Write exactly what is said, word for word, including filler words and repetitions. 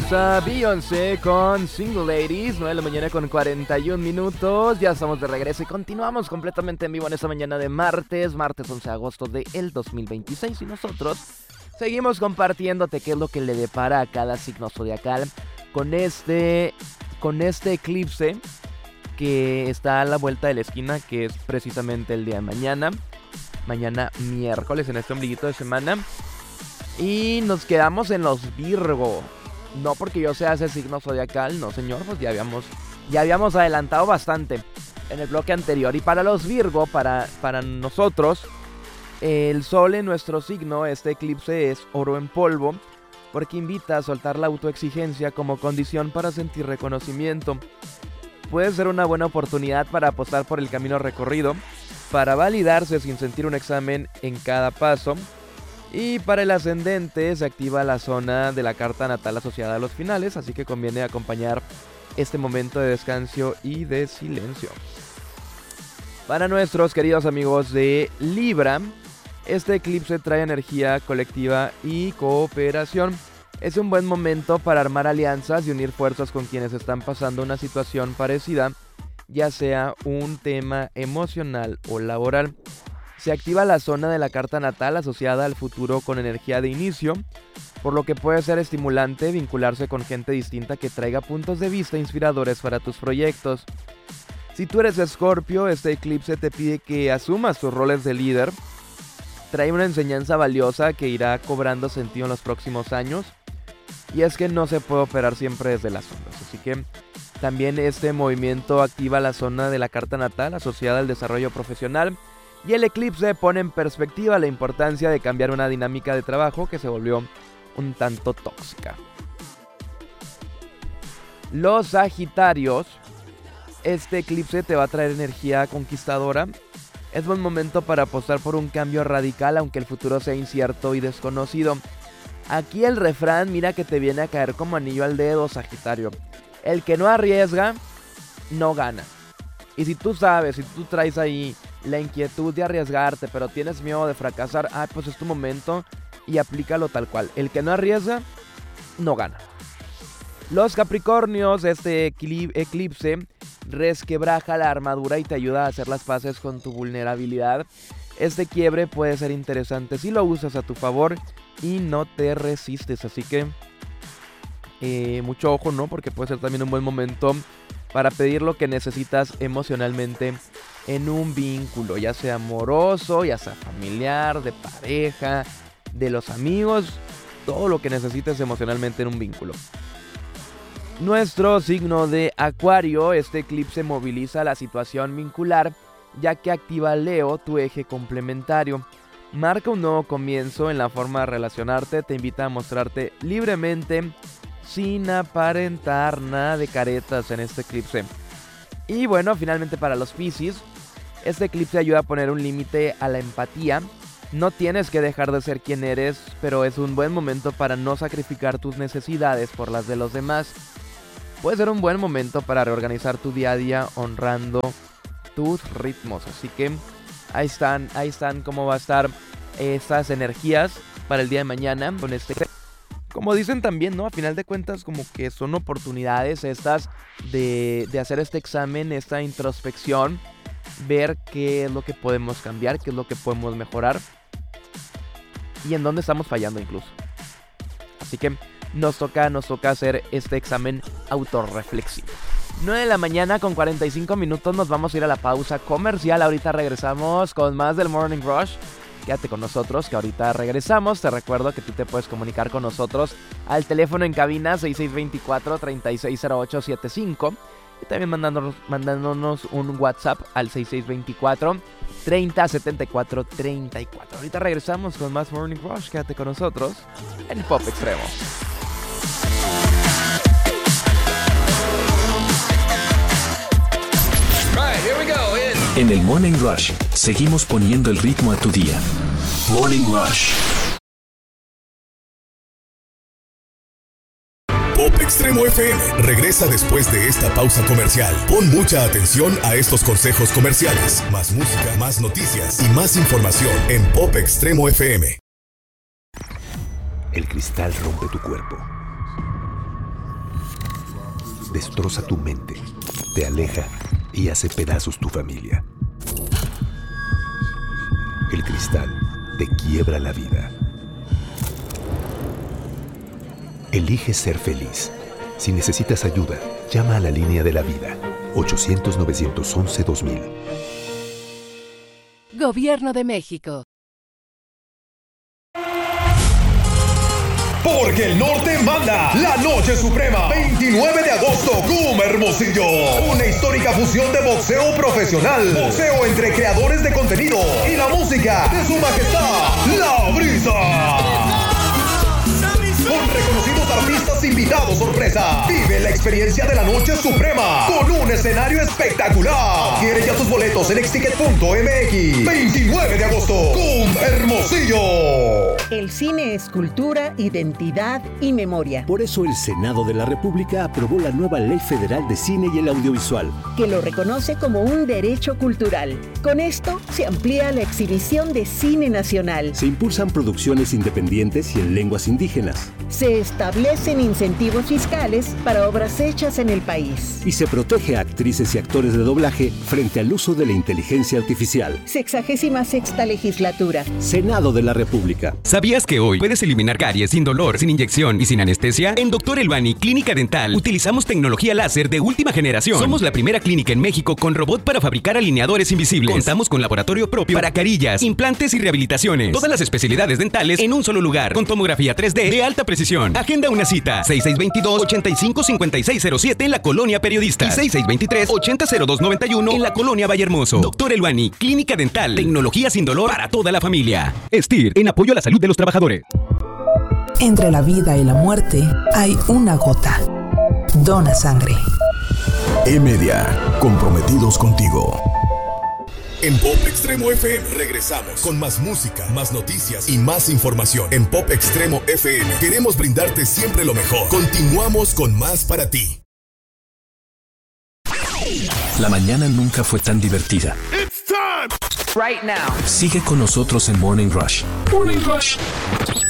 escuchamos a Beyoncé con Single Ladies, nueve de la mañana con cuarenta y un minutos. Ya estamos de regreso y continuamos completamente en vivo en esta mañana de martes, martes once de agosto del dos mil veintiséis. Y nosotros seguimos compartiéndote qué es lo que le depara a cada signo zodiacal con este, con este eclipse que está a la vuelta de la esquina, que es precisamente el día de mañana. Mañana miércoles en este ombliguito de semana. Y nos quedamos en los Virgo. No porque yo sea ese signo zodiacal, no señor, pues ya habíamos, ya habíamos adelantado bastante en el bloque anterior. Y para los Virgo, para, para nosotros, el sol en nuestro signo, este eclipse es oro en polvo, porque invita a soltar la autoexigencia como condición para sentir reconocimiento. Puede ser una buena oportunidad para apostar por el camino recorrido, para validarse sin sentir un examen en cada paso. Y para el ascendente se activa la zona de la carta natal asociada a los finales, así que conviene acompañar este momento de descanso y de silencio. Para nuestros queridos amigos de Libra, este eclipse trae energía colectiva y cooperación. Es un buen momento para armar alianzas y unir fuerzas con quienes están pasando una situación parecida, ya sea un tema emocional o laboral. Se activa la zona de la carta natal asociada al futuro con energía de inicio, por lo que puede ser estimulante vincularse con gente distinta que traiga puntos de vista inspiradores para tus proyectos. Si tú eres Escorpio, este eclipse te pide que asumas tus roles de líder. Trae una enseñanza valiosa que irá cobrando sentido en los próximos años. Y es que no se puede operar siempre desde las sombras, así que también este movimiento activa la zona de la carta natal asociada al desarrollo profesional. Y el eclipse pone en perspectiva la importancia de cambiar una dinámica de trabajo que se volvió un tanto tóxica. Los Sagitarios, este eclipse te va a traer energía conquistadora. Es buen momento para apostar por un cambio radical, aunque el futuro sea incierto y desconocido. Aquí el refrán, mira que te viene a caer como anillo al dedo, Sagitario. El que no arriesga, no gana. Y si tú sabes, si tú traes ahí la inquietud de arriesgarte, pero tienes miedo de fracasar, ah, pues es tu momento y aplícalo tal cual. El que no arriesga, no gana. Los Capricornios, este eclipse resquebraja la armadura y te ayuda a hacer las paces con tu vulnerabilidad. Este quiebre puede ser interesante si lo usas a tu favor y no te resistes, así que eh, mucho ojo, ¿no? Porque puede ser también un buen momento para pedir lo que necesitas emocionalmente en un vínculo, ya sea amoroso, ya sea familiar, de pareja, de los amigos, todo lo que necesites emocionalmente en un vínculo. Nuestro signo de Acuario, este eclipse moviliza la situación vincular, ya que activa Leo, tu eje complementario. Marca un nuevo comienzo en la forma de relacionarte, te invita a mostrarte libremente, sin aparentar nada de caretas en este eclipse. Y bueno, finalmente para los Piscis, este eclipse ayuda a poner un límite a la empatía. No tienes que dejar de ser quien eres, pero es un buen momento para no sacrificar tus necesidades por las de los demás. Puede ser un buen momento para reorganizar tu día a día honrando tus ritmos. Así que ahí están, ahí están cómo va a estar estas energías para el día de mañana con este. Como dicen también, ¿no? A final de cuentas, como que son oportunidades estas de, de hacer este examen, esta introspección, ver qué es lo que podemos cambiar, qué es lo que podemos mejorar y en dónde estamos fallando incluso. Así que nos toca, nos toca hacer este examen autorreflexivo. nueve de la mañana con cuarenta y cinco minutos, nos vamos a ir a la pausa comercial. Ahorita regresamos con más del Morning Rush. Quédate con nosotros, que ahorita regresamos. Te recuerdo que tú te puedes comunicar con nosotros al teléfono en cabina seis seis dos cuatro, tres seis cero ocho siete cinco. Y también mandándonos, mandándonos un WhatsApp al seis seis dos cuatro, tres cero siete cuatro tres cuatro. Ahorita regresamos con más Morning Rush. Quédate con nosotros en el Pop Extremo. Right, here we go. In. En el Morning Rush, seguimos poniendo el ritmo a tu día. Morning Rush. Pop Extremo F M regresa después de esta pausa comercial. Pon mucha atención a estos consejos comerciales. Más música, más noticias y más información en Pop Extremo F M. El cristal rompe tu cuerpo, destroza tu mente, te aleja y hace pedazos tu familia. El cristal te quiebra la vida. Elige ser feliz. Si necesitas ayuda, llama a la línea de la vida. ochocientos, novecientos once, dos mil. Gobierno de México. Porque el norte manda. La Noche Suprema, veintinueve de agosto, C U M Hermosillo. Una histórica fusión de boxeo profesional, boxeo entre creadores de contenido y la música de su majestad, La Brisa. Con reconocidos artistas invitados sorpresa. Vive la experiencia de la Noche Suprema con un escenario espectacular. Adquiere ya tus boletos en exticket punto m x. veintinueve de agosto, C U M Hermosillo. El cine es cultura, identidad y memoria. Por eso el Senado de la República aprobó la nueva Ley Federal de Cine y el Audiovisual, que lo reconoce como un derecho cultural. Con esto se amplía la exhibición de cine nacional. Se impulsan producciones independientes y en lenguas indígenas. Se establecen incentivos fiscales para obras hechas en el país. Y se protege a actrices y actores de doblaje frente al uso de la inteligencia artificial. Sexagésima sexta legislatura. Senado de la República. ¿Sabías que hoy puedes eliminar caries sin dolor, sin inyección y sin anestesia? En Doctor Elbani Clínica Dental utilizamos tecnología láser de última generación. Somos la primera clínica en México con robot para fabricar alineadores invisibles. Contamos con laboratorio propio para carillas, implantes y rehabilitaciones. Todas las especialidades dentales en un solo lugar, con tomografía tres D de alta precisión. Agenda una cita. seis seis dos dos, ocho cinco cinco seis cero siete en la Colonia Periodista y seis seis dos tres, ocho cero cero dos nueve uno en la Colonia Vallehermoso. Doctor Elbani Clínica Dental. Tecnología sin dolor para toda la familia. STIR, en apoyo a la salud de los trabajadores. Entre la vida y la muerte hay una gota. Dona sangre. E-Media, comprometidos contigo. En Pop Extremo F M regresamos con más música, más noticias y más información. En Pop Extremo F M queremos brindarte siempre lo mejor. Continuamos con más para ti. La mañana nunca fue tan divertida. Right now. Sigue con nosotros en Morning Rush. Morning Rush.